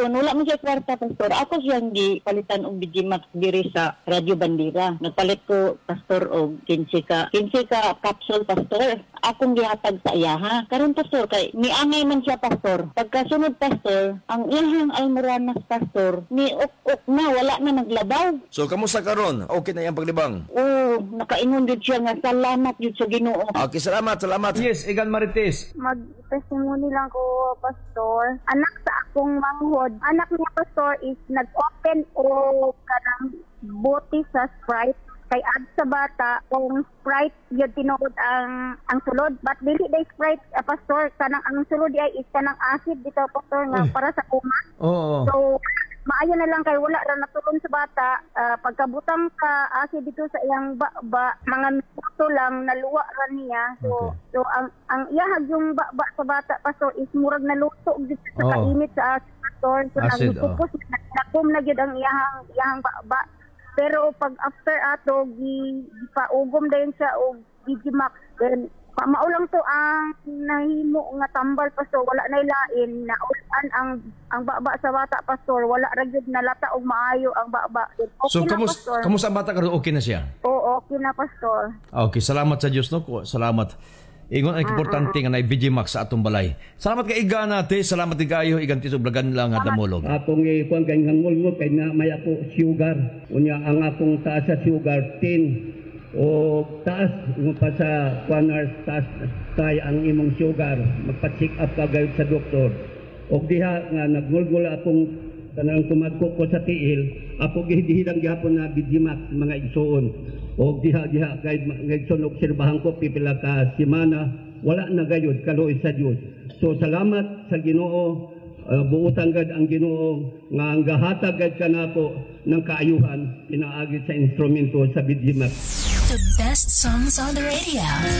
gihapon wala man siya kwarta pastor. Ako siyang gipalitan og Digimax diri sa Radyo Bandera. Nagpalit ko pastor og 15 ka capsule pastor. Akong gihatag sa iya ha. Karon pastor kay niangay man siya pastor. Pagkasunod pastor, ang iyang almoranas pastor ni ok na wala na naglabaw. So kamusta karon? Okay na yang paglibang? Oh, nakaingon jud siya nga salamat jud sa Ginoo. Okay, salamat. Yes, Igan Marites. Mag-testimony lang ko, Pastor. Anak sa akong manghod. Anak niya, Pastor, is nag-open o kanang bote sa Sprite. Kay ad sa bata, kung Sprite yun tinuod ang sulod. But dili day Sprite, Pastor, kanang ang sulod ay is kanang acid dito, Pastor, nga para sa kuma. Oo. So, maayo na lang kay wala ra natulon sa bata. Pagkabutang ka acid dito sa iyang mga minuto lang naluwa ra niya. So, Okay. so ang iyahag yung sa bata, Pastor, is murag naluto dito sa kainit sa acid, Pastor. So, Acid, nagpupos nakum na gyud ang iyahang ba. Pero pag after ato gipaugom dayon siya og Digimax, then maulang to ang nahimo nga tambal, Pastor. Wala na lain na ulan ang baba sa bata, Pastor. Wala ra gyud nalata og maayo ang baba. Okay So na, Pastor. kamusta ang bata karon? Okay na siya? Oo, okay na, Pastor. Okay, salamat sa Dios no. Salamat. Ingon ang importante nga na Digimax sa atong balay. Salamat kay Igan nate, salamat kay kayo Igan ti sublagan lang nga damolog. Akong ikuan kay ngangol kay na may ako sugar. Unya ang akong taas sa sugar 10 o taas mo pa sa corner taas tay ang imong sugar. Magpa-check up ka gayud sa doktor. Og diha nga nagngulgul akong kanang tumadko ko sa tiil, ako gihidang gihapon na Digimax mga igsoon. O diha kay ngayson obserbahan ko pipila ka semana wala na gayud kaluoy sa Dios. So salamat sa Ginoo, buutan gad ang Ginoo nga ang gahatag gad kanako ng kaayuhan pinaagi sa instrumento sa Digimax. The best songs on the radio.